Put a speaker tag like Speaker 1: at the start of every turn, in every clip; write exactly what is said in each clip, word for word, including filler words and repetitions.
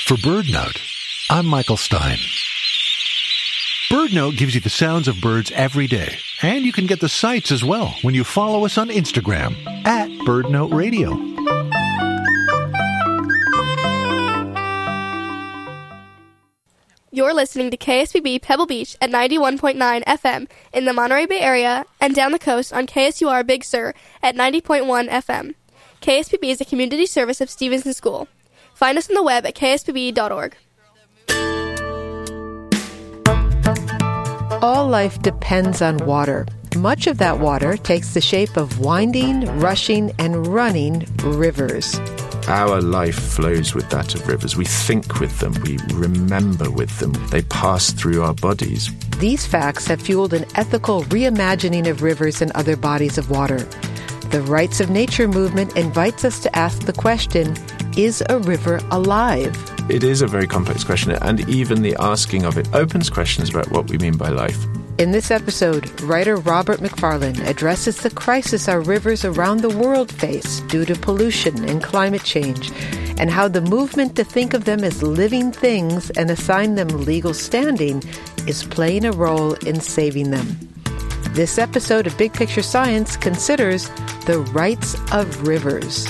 Speaker 1: For BirdNote, I'm Michael Stein. BirdNote gives you the sounds of birds every day, and you can get the sights as well when you follow us on Instagram at BirdNote Radio.
Speaker 2: You're listening to K S B B Pebble Beach at ninety-one point nine F M in the Monterey Bay area and down the coast on K S U R Big Sur at ninety point one F M. K S B B is a community service of Stevenson School. Find us on the web at k s b b dot org.
Speaker 3: All life depends on water. Much of that water takes the shape of winding, rushing, and running rivers.
Speaker 4: Our life flows with that of rivers. We think with them. We remember with them. They pass through our bodies.
Speaker 3: These facts have fueled an ethical reimagining of rivers and other bodies of water. The Rights of Nature movement invites us to ask the question, is a river alive?
Speaker 4: It is a very complex question, and even the asking of it opens questions about what we mean by life.
Speaker 3: In this episode, writer Robert Macfarlane addresses the crisis our rivers around the world face due to pollution and climate change, and how the movement to think of them as living things and assign them legal standing is playing a role in saving them. This episode of Big Picture Science considers the rights of rivers.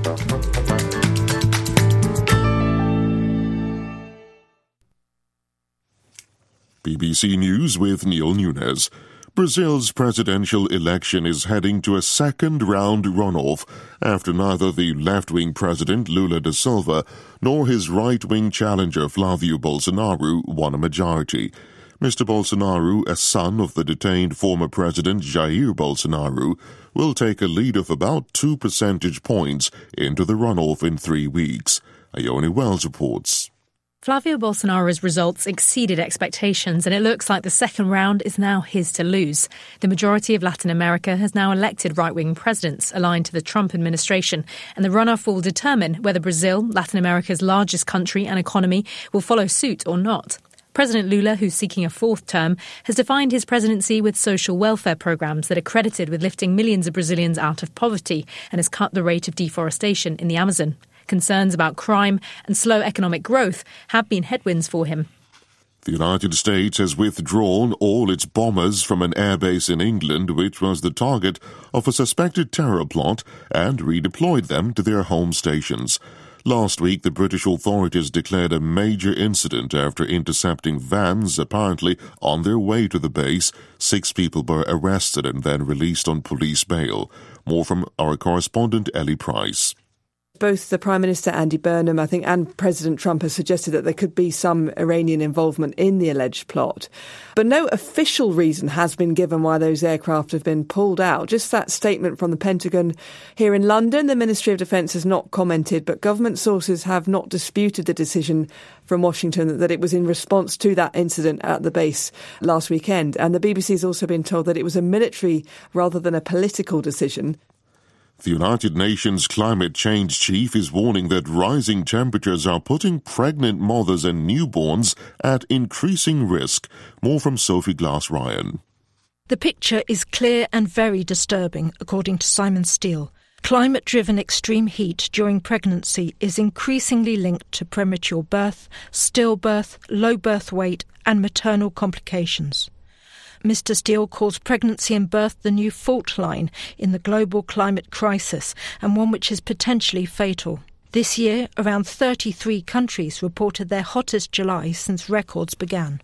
Speaker 5: B B C News with Neil Nunes. Brazil's presidential election is heading to a second-round runoff after neither the left-wing president Lula da Silva nor his right-wing challenger Flávio Bolsonaro won a majority. Mister Bolsonaro, a son of the detained former president Jair Bolsonaro, will take a lead of about two percentage points into the runoff in three weeks. Ione Wells reports.
Speaker 6: Flávio Bolsonaro's results exceeded expectations, and it looks like the second round is now his to lose. The majority of Latin America has now elected right-wing presidents aligned to the Trump administration, and the runoff will determine whether Brazil, Latin America's largest country and economy, will follow suit or not. President Lula, who's seeking a fourth term, has defined his presidency with social welfare programs that are credited with lifting millions of Brazilians out of poverty and has cut the rate of deforestation in the Amazon. Concerns about crime and slow economic growth have been headwinds for him.
Speaker 5: The United States has withdrawn all its bombers from an airbase in England, which was the target of a suspected terror plot, and redeployed them to their home stations. Last week, the British authorities declared a major incident after intercepting vans apparently on their way to the base. Six people were arrested and then released on police bail. More from our correspondent Ellie Price.
Speaker 7: Both the Prime Minister, Andy Burnham, I think, and President Trump have suggested that there could be some Iranian involvement in the alleged plot. But no official reason has been given why those aircraft have been pulled out. Just that statement from the Pentagon. Here in London, the Ministry of Defence has not commented, but government sources have not disputed the decision from Washington that it was in response to that incident at the base last weekend. And the B B C has also been told that it was a military rather than a political decision.
Speaker 5: The United Nations climate change chief is warning that rising temperatures are putting pregnant mothers and newborns at increasing risk. More from Sophie Glass-Ryan.
Speaker 8: The picture is clear and very disturbing, according to Simon Steele. Climate-driven extreme heat during pregnancy is increasingly linked to premature birth, stillbirth, low birth weight and maternal complications. Mister Steele calls pregnancy and birth the new fault line in the global climate crisis, and one which is potentially fatal. This year, around thirty-three countries reported their hottest July since records began.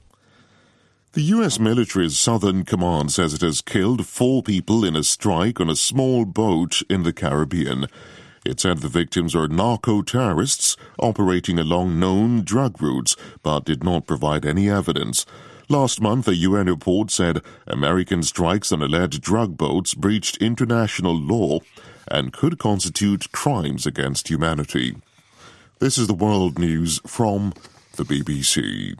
Speaker 5: The U S military's Southern Command says it has killed four people in a strike on a small boat in the Caribbean. It said the victims are narco-terrorists operating along known drug routes, but did not provide any evidence. Last month, a U N report said American strikes on alleged drug boats breached international law and could constitute crimes against humanity. This is the world news from the B B C.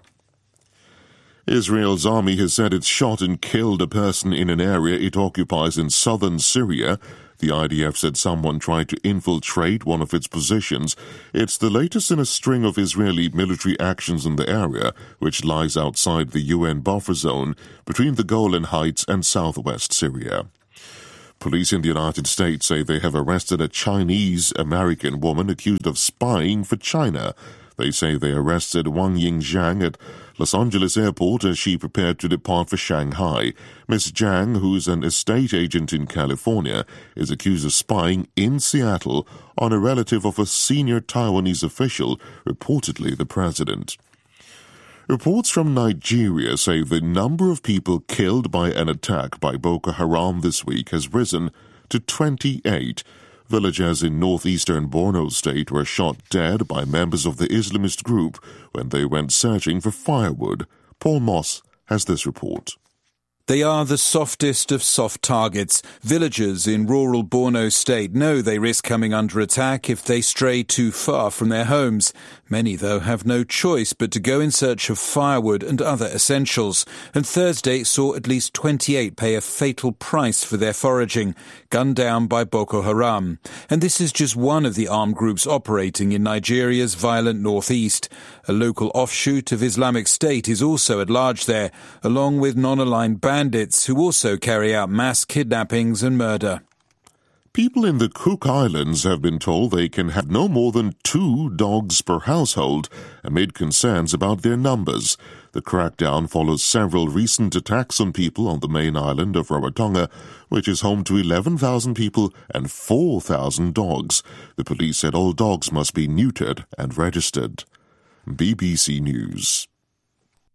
Speaker 5: Israel's army has said it's shot and killed a person in an area it occupies in southern Syria. The I D F said someone tried to infiltrate one of its positions. It's the latest in a string of Israeli military actions in the area, which lies outside the U N buffer zone between the Golan Heights and southwest Syria. Police in the United States say they have arrested a Chinese-American woman accused of spying for China. They say they arrested Wang Yingxiang at Los Angeles Airport as she prepared to depart for Shanghai. Miss Zhang, who's an estate agent in California, is accused of spying in Seattle on a relative of a senior Taiwanese official, reportedly the president. Reports from Nigeria say the number of people killed by an attack by Boko Haram this week has risen to twenty-eight. Villagers in northeastern Borno State were shot dead by members of the Islamist group when they went searching for firewood. Paul Moss has this report.
Speaker 9: They are the softest of soft targets. Villagers in rural Borno State know they risk coming under attack if they stray too far from their homes. Many, though, have no choice but to go in search of firewood and other essentials. And Thursday saw at least twenty-eight pay a fatal price for their foraging, gunned down by Boko Haram. And this is just one of the armed groups operating in Nigeria's violent northeast. A local offshoot of Islamic State is also at large there, along with non-aligned bandits who also carry out mass kidnappings and murder.
Speaker 5: People in the Cook Islands have been told they can have no more than two dogs per household amid concerns about their numbers. The crackdown follows several recent attacks on people on the main island of Rarotonga, which is home to eleven thousand people and four thousand dogs. The police said all dogs must be neutered and registered. B B C News.